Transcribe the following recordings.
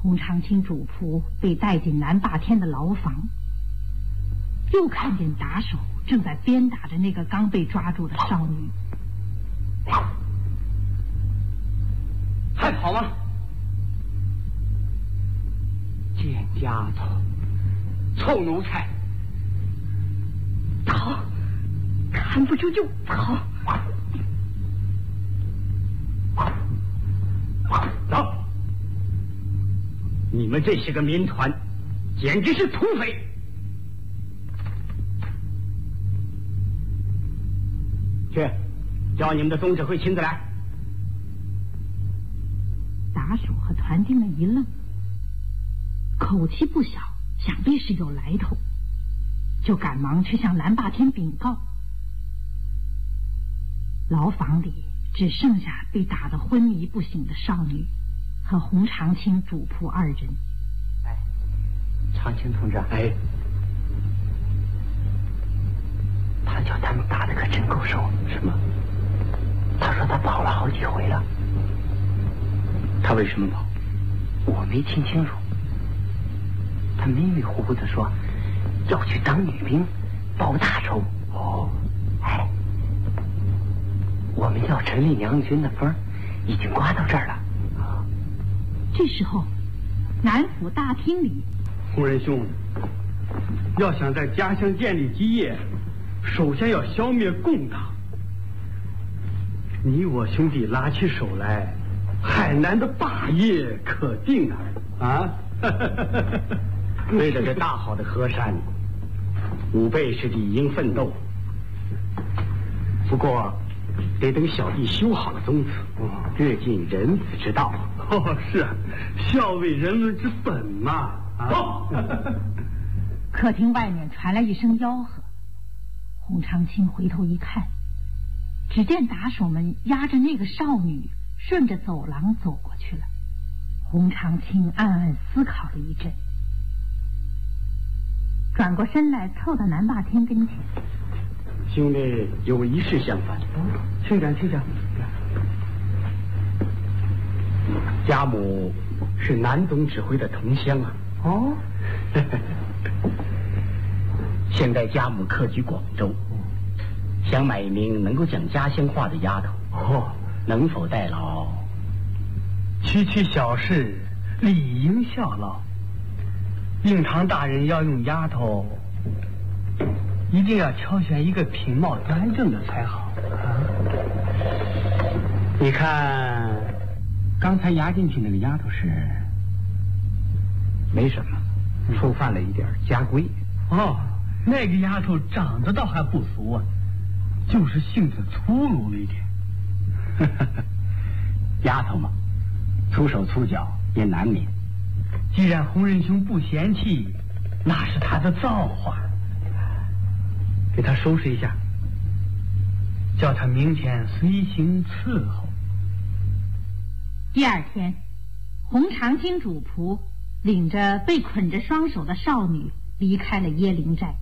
洪长青主仆被带进南霸天的牢房，又看见打手正在鞭打着那个刚被抓住的少女。 还跑吗？贱丫头，臭奴才！ 跑，看不住就跑。 走！你们这些个民团，简直是土匪！去，叫你们的总指挥亲自来。 打手和团丁们一愣，口气不小，想必是有来头，就赶忙去向南霸天禀告。牢房里只剩下被打得昏迷不醒的少女和洪长青主仆二人。 哎，长青同志，哎，他叫他们打的可真够手。什么？他说他跑了好几回了。他为什么跑？我没听清楚。他迷迷糊糊的说要去当女兵，报大仇。哦，哎，我们要陈丽娘军的风已经刮到这儿了。啊， 这时候，南府大厅里， 洪仁兄，要想在家乡建立基业，首先要消灭共党。你我兄弟拉起手来，海南的霸业可定了啊！ 为了这大好的河山，吾辈是理应奋斗。不过，得等小弟修好了宗祠，略尽人子之道。 哦，是啊，孝为人伦之本嘛。 走。 客厅外面传来一声吆喝，洪长青回头一看，只见打手们押着那个少女顺着走廊走过去了。洪长青暗暗思考了一阵，转过身来凑到南霸天跟前。 兄弟有一事相烦。 请讲，请讲。 家母是南总指挥的同乡啊。 哦。 现在家母客居广州，想买一名能够讲家乡话的丫头。 哦， 能否代劳？ 区区小事，理应效劳。应堂大人要用丫头，一定要挑选一个品貌端正的才好啊！ 你看，刚才押进去那个丫头是？没什么，触犯了一点家规。 哦，那个丫头长得倒还不俗啊，就是性子粗鲁了一点。 丫头嘛，出手粗脚也难免。 既然洪仁兄不嫌弃，那是他的造化。给他收拾一下，叫他明天随行伺候。 第二天，洪长青主仆领着被捆着双手的少女离开了椰林寨。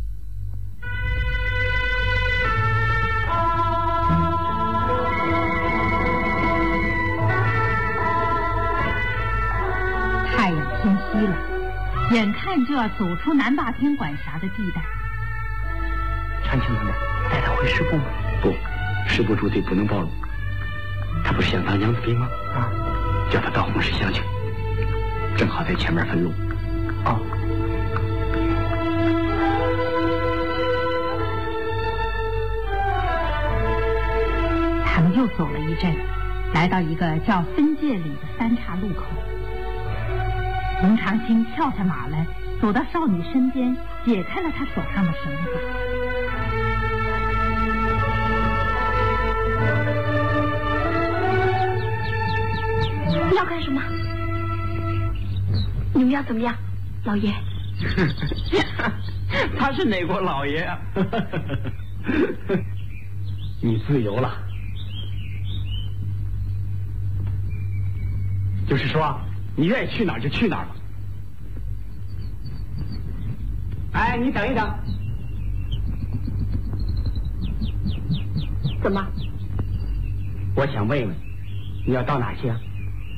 太阳偏西了，眼看就要走出南霸天管辖的地带。 长青同志，带他回师部吗？不，师部驻地不能暴露。他不是想当娘子兵吗？啊，叫他到红石乡去，正好在前面分路。哦。 他们又走了一阵，来到一个叫分界岭的三岔路口。洪长青跳下马来，走到少女身边，解开了她手上的绳子。 要干什么？你们要怎么样，老爷？ 他是哪国老爷啊？你自由了，就是说你愿意去哪儿就去哪儿吧。哎，你等一等。 怎么？ 我想问问，你要到哪去啊？